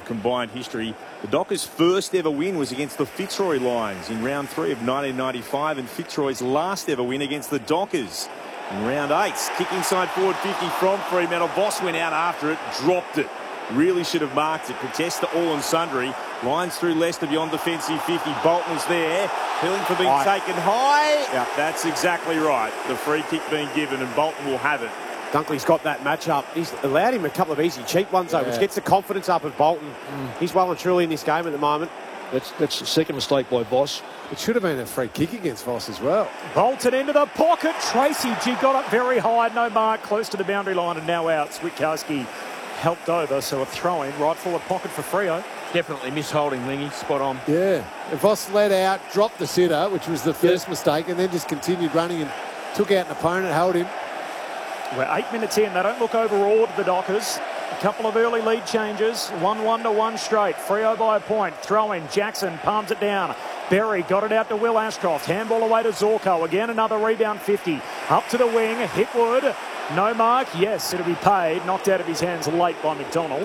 combined history. The Dockers' first ever win was against the Fitzroy Lions in round 3 of 1995, and Fitzroy's last ever win against the Dockers in round 8. Kick inside forward 50 from Fremantle. Voss went out after it, dropped it. Really should have marked it. Protest to all and sundry. Lines through Leicester beyond defensive 50. Bolton was there. Feeling for being taken high. Yeah, that's exactly right. The free kick being given, and Bolton will have it. Dunkley's got that match-up. He's allowed him a couple of easy, cheap ones, though, which gets the confidence up of Bolton. He's well and truly in this game at the moment. That's the second mistake by Voss. It should have been a free kick against Voss as well. Bolton into the pocket. Tracy, G got up very high. No mark, close to the boundary line, and now out. Switkowski helped over, so a throw-in right forward pocket for Freo. Definitely misholding, Lingy. Spot on. Yeah. And Voss led out, dropped the sitter, which was the first mistake, and then just continued running and took out an opponent, held him. We're 8 minutes in. They don't look overawed, the Dockers. A couple of early lead changes. 1-1 to 1 straight. Freo by a point. Throw in. Jackson palms it down. Berry got it out to Will Ashcroft. Handball away to Zorko. Again, another rebound 50. Up to the wing. Hitwood. No mark. Yes, it'll be paid. Knocked out of his hands late by McDonald.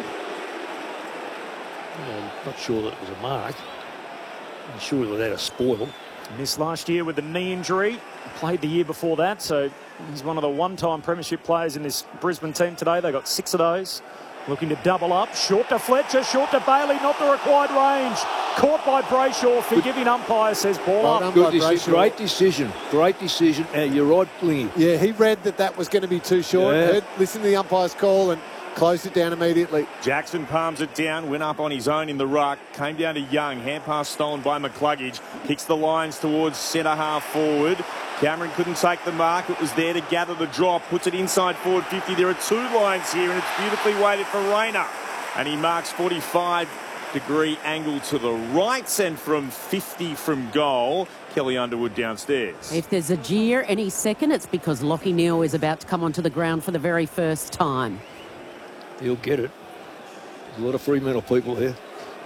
I'm not sure that it was a mark. I'm sure that had a spoil. Missed last year with the knee injury. Played the year before that, so he's one of the one-time premiership players in this Brisbane team today. They got 6 of those. Looking to double up. Short to Fletcher, short to Bailey, not the required range. Caught by Brayshaw. Forgiving umpire, says ball up. Good decision. Great decision. Great decision. You're right, Lingy. Yeah, he read that was going to be too short. Yeah. Listened to the umpire's call and closed it down immediately. Jackson palms it down, went up on his own in the ruck, came down to Young, hand pass stolen by McCluggage, kicks the lines towards centre half forward. Cameron couldn't take the mark, it was there to gather the drop, puts it inside forward 50. There are 2 lines here, and it's beautifully weighted for Rayner, and he marks 45-degree angle to the right, and from 50 from goal, Kelly Underwood downstairs. If there's a jeer any second, it's because Lachie Neale is about to come onto the ground for the very first time. He'll get it. There's a lot of Fremantle people here.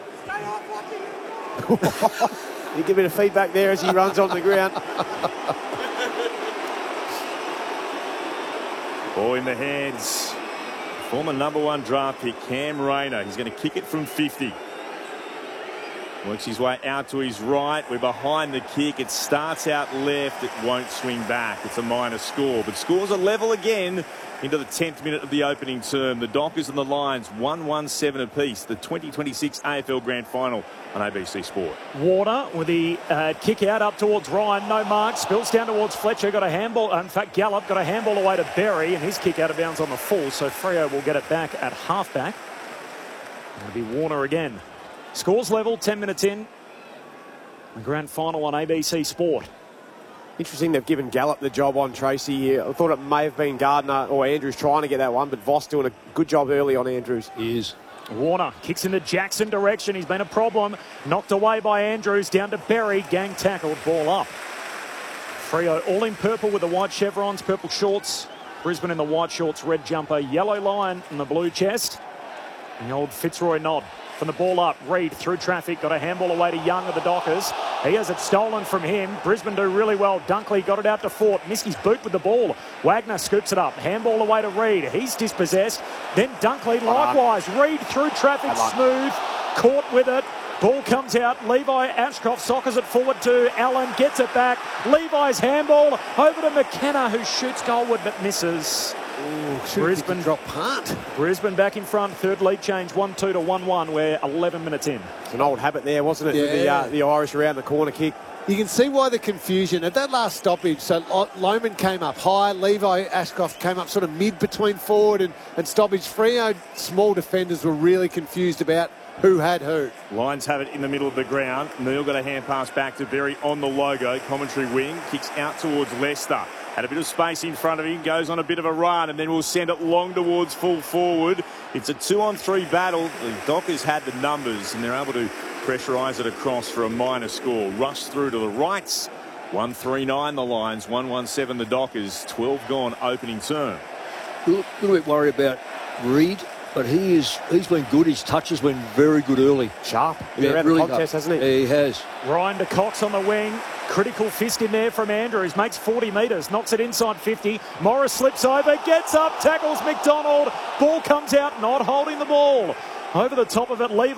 You give a bit of feedback there as he runs on the ground. Ball in the hands. Former #1 draft pick Cam Rayner. He's going to kick it from 50. Works his way out to his right. We're behind the kick. It starts out left. It won't swing back. It's a minor score. But scores are level again into the 10th minute of the opening term. The Dockers and the Lions 1-1-7 apiece. The 2026 AFL Grand Final on ABC Sport. Warner with the kick out up towards Ryan. No mark. Spills down towards Fletcher. Got a handball. In fact, Gallup got a handball away to Berry, and his kick out of bounds on the full. So Freo will get it back at halfback. It'll be Warner again. Scores level, 10 minutes in. The grand final on ABC Sport. Interesting they've given Gallup the job on Tracy here. I thought it may have been Gardner or Andrews trying to get that one, but Voss doing a good job early on Andrews. He is. Warner kicks in the Jackson direction. He's been a problem. Knocked away by Andrews. Down to Berry. Gang tackled. Ball up. Freo all in purple with the white chevrons, purple shorts. Brisbane in the white shorts, red jumper, yellow line in the blue chest. The old Fitzroy nod. From the ball up, Reid through traffic, got a handball away to Young of the Dockers. He has it stolen from him. Brisbane do really well. Dunkley got it out to Fort. Missed his boot with the ball. Wagner scoops it up. Handball away to Reid. He's dispossessed. Then Dunkley likewise. Reid through traffic, smooth. Caught with it. Ball comes out. Levi Ashcroft soccers it forward to Allen. Gets it back. Levi's handball over to McKenna, who shoots goalward but misses. Brisbane drop punt. Brisbane back in front. Third lead change, 1-2 to 1-1. We're 11 minutes in. It's an old habit there, wasn't it? Yeah. With the Irish around the corner kick. You can see why the confusion. At that last stoppage, so Loman came up high, Levi Ashcroft came up sort of mid between forward and stoppage. Freo small defenders were really confused about who had who. Lions have it in the middle of the ground. Neale got a hand pass back to Berry on the logo. Commentary wing, kicks out towards Leicester. Had a bit of space in front of him, goes on a bit of a run, and then we'll send it long towards full forward. It's a 2-on-3 battle. The Dockers had the numbers, and they're able to pressurise it across for a minor score. Rush through to the rights. 1-3-9 the Lions, 1-1-7 the Dockers. 12 gone opening term. A little bit worried about Reid, but he's been good. His touch has been very good early. Sharp. Yeah, around really the contest, hasn't he? Yeah, he has. Ryan to Cox on the wing. Critical fist in there from Andrews. Makes 40 metres. Knocks it inside 50. Morris slips over. Gets up. Tackles McDonald. Ball comes out. Not holding the ball. Over the top of it, Levi.